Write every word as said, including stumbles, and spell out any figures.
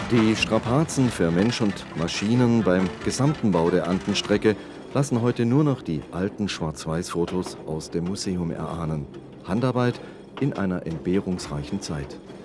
Die Strapazen für Mensch und Maschinen beim gesamten Bau der Andenstrecke lassen heute nur noch die alten Schwarz-Weiß-Fotos aus dem Museum erahnen. Handarbeit in einer entbehrungsreichen Zeit.